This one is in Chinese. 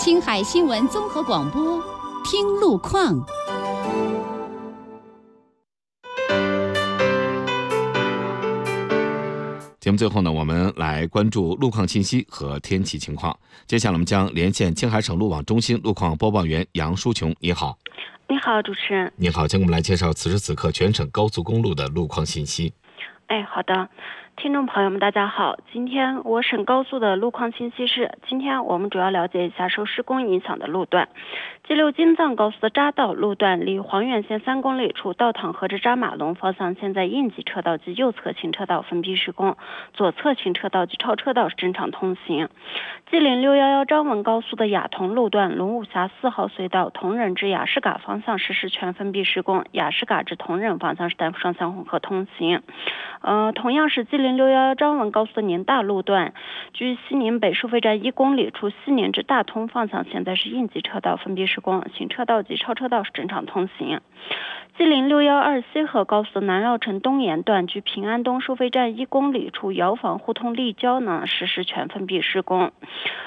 青海新闻综合广播，听路况。 节目最后呢，我们来关注路况信息和天气情况。接下来我们将连线青海省路网中心路况播报员杨淑琼。你好。 你好，主持人。 你好，请我们来介绍此时此刻全省高速公路的路况信息。 好的，听众朋友们大家好，今天我省高速的路况信息是，今天我们主要了解一下受施工影响的路段。G6京藏高速的匝道路段离黄远县3公里处道塘河至扎马龙方向，现在应急车道及右侧行车道封闭施工，左侧行车道及超车道是正常通行。G0611张文高速的雅同路段龙武峡4号隧道同仁至雅士嘎方向实施全封闭施工，雅士嘎至同仁方向是单双向混合通行。同样是G0611张文高速的宁大路段，距西宁北收费站1公里处西宁至大通方向，现在是应急车道封闭施工，行车道及超车道是正常通行。G0612西河高速的南绕城东沿段，距平安东收费站1公里处瑶坊互通立交呢，实施全封闭施工。